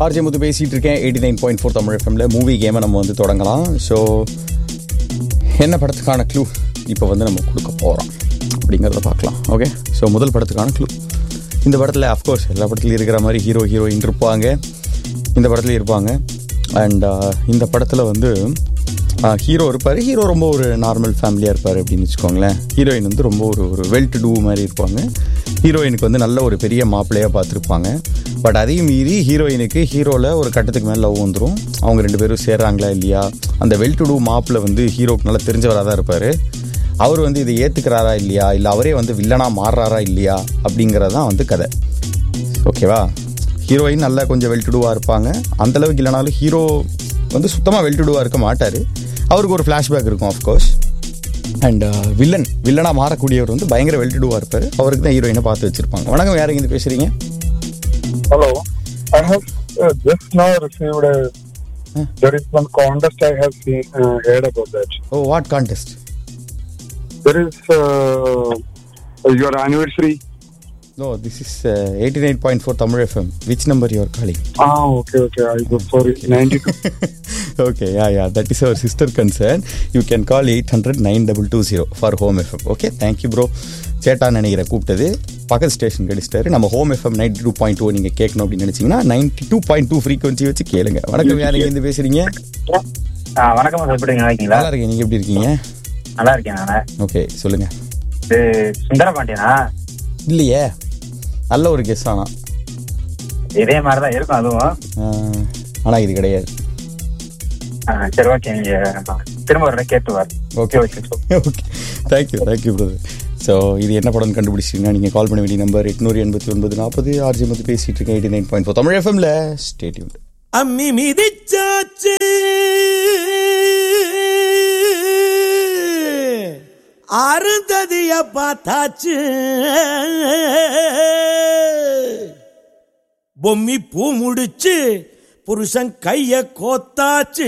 RJ முத்து பேசிகிட்டு இருக்கேன் 89.4 தமிழ் எஃப்எம்ல. மூவி கேமை நம்ம வந்து தொடங்கலாம். ஸோ என்ன படத்துக்கான க்ளூ இப்போ வந்து நம்ம கொடுக்க போகிறோம் அப்படிங்கிறத பார்க்கலாம். ஓகே, ஸோ முதல் படத்துக்கான க்ளூ. இந்த படத்தில் அஃப்கோர்ஸ் எல்லா படத்துலையும் இருக்கிற மாதிரி ஹீரோயின் இருப்பாங்க, இந்த படத்துலையும் இருப்பாங்க. அண்ட் இந்த படத்தில் வந்து ஹீரோ இருப்பார். ஹீரோ ரொம்ப ஒரு நார்மல் ஃபேமிலியாக இருப்பார் அப்படின்னு வச்சுக்கோங்களேன். ஹீரோயின் வந்து ரொம்ப ஒரு வெல் டு டூ மாதிரி இருப்பாங்க. ஹீரோயினுக்கு வந்து நல்ல ஒரு பெரிய மாப்பிள்ளையாக பார்த்துருப்பாங்க. பட் அதையும் மீறி ஹீரோயினுக்கு ஹீரோவில் ஒரு கட்டத்துக்கு மேலே லவ் வந்துடும். அவங்க 2 பேரும் சேர்றாங்களா இல்லையா, அந்த வெல் டு டூ மாப்பிள்ளை வந்து ஹீரோக்கு நல்லா தெரிஞ்சவராக தான் இருப்பார். அவர் வந்து இதை ஏற்றுக்கிறாரா இல்லையா, இல்லை அவரே வந்து வில்லனாக மாறுறாரா இல்லையா அப்படிங்கிறது தான் வந்து கதை. ஓகேவா? ஹீரோயின் நல்லா கொஞ்சம் வெல் டு டூவாக இருப்பாங்க. அந்தளவுக்கு இல்லைனாலும் ஹீரோ வந்து சுத்தமாக வெல் டு டூவாக இருக்க மாட்டார். அவருக்கு ஒரு ஃப்ளாஷ்பேக் இருக்கும் ஆஃப்கோர்ஸ். அண்ட் வில்லனாக மாறக்கூடியவர் வந்து பயங்கர வெல் டு டூவாக இருப்பார். அவருக்கு தான் ஹீரோயினை பார்த்து வச்சுருப்பாங்க. வணக்கம், யார் இருந்து பேசுகிறீங்க? Hello, I have just now received there is one contest I have heard about that. Oh, what contest? There is your anniversary. No, this is 89.4 Tamil FM. Which number you are calling? Okay. I go sorry. 92. Okay, yeah. That is our sister concern. You can call 800-9220 for Home FM. Okay, thank you bro. சேட்டா நினைக்கிற கூப்பிட்டது பக்கத்து station கிடைச்சிட்டாரு. நம்ம home FM 92.2 நீங்கள் கேட்கணும் அப்படின்னு நினச்சிங்கன்னா 92.2 frequency வச்சு கேளுங்க. வணக்கம், யார் இருந்து பேசுறீங்க? வணக்கம், எப்படி இருக்கீங்களா? நல்லா இருக்கேன், நீங்கள் எப்படி இருக்கீங்க? நல்லா இருக்கேன் நான். ஓகே, சொல்லுங்க. இது சுந்தரபாண்டியனா? இல்லையே, நல்ல ஒரு கெஸ். ஆனா இதே மாதிரிதான் இருக்கும் அதுவும், ஆனா இது கிடையாது. சரி, ஓகே, நீங்க திரும்ப ஒரு கேட்டுவார். Okay, thank you brother. ஸோ இது என்ன படம்னு கண்டுபிடிச்சிங்கன்னா நீங்கள் கால் பண்ண வேண்டிய நம்பர் 889-40 ஆர்ஜி முத்து பேசிட்டு இருக்கேன் 89.4 தமிழ் எஃப்எம்ல. Stay tuned. அம்மி மிதிச்சாச்சு அருந்ததிய பார்த்தாச்சு, பொம்மி பூ முடிச்சு புருஷன் கைய கோத்தாச்சு.